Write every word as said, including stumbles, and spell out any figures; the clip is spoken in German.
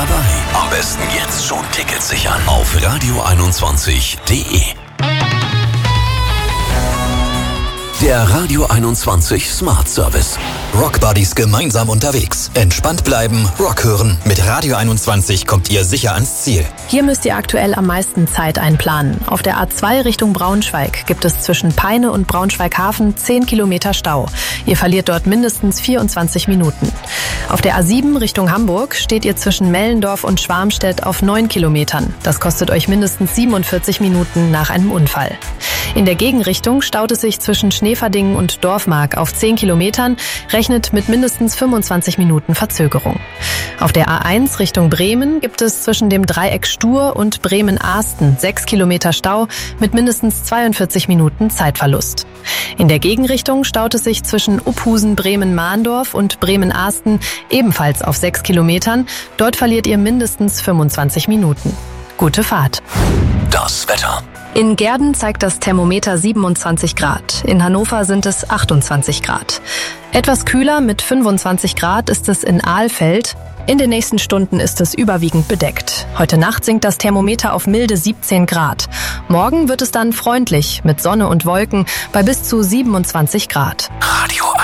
dabei. Am besten jetzt schon Tickets sichern auf radio einundzwanzig punkt de. Der Radio einundzwanzig Smart Service. Rockbuddies gemeinsam unterwegs. Entspannt bleiben, Rock hören. Mit Radio einundzwanzig kommt ihr sicher ans Ziel. Hier müsst ihr aktuell am meisten Zeit einplanen. Auf der A zwei Richtung Braunschweig gibt es zwischen Peine und Braunschweig-Hafen zehn Kilometer Stau. Ihr verliert dort mindestens vierundzwanzig Minuten. Auf der A sieben Richtung Hamburg steht ihr zwischen Mellendorf und Schwarmstedt auf neun Kilometern. Das kostet euch mindestens siebenundvierzig Minuten nach einem Unfall. In der Gegenrichtung staut es sich zwischen Schneverdingen und Dorfmark auf zehn Kilometern, rechnet mit mindestens fünfundzwanzig Minuten Verzögerung. Auf der A eins Richtung Bremen gibt es zwischen dem Dreieck Stur und Bremen-Ahsten sechs Kilometer Stau mit mindestens zweiundvierzig Minuten Zeitverlust. In der Gegenrichtung staut es sich zwischen Uphusen, Bremen-Mahndorf und Bremen-Ahsten ebenfalls auf sechs Kilometern. Dort verliert ihr mindestens fünfundzwanzig Minuten. Gute Fahrt. Das Wetter. In Gehrden zeigt das Thermometer siebenundzwanzig Grad. In Hannover sind es achtundzwanzig Grad. Etwas kühler mit fünfundzwanzig Grad ist es in Alfeld. In den nächsten Stunden ist es überwiegend bedeckt. Heute Nacht sinkt das Thermometer auf milde siebzehn Grad. Morgen wird es dann freundlich mit Sonne und Wolken bei bis zu siebenundzwanzig Grad. Radio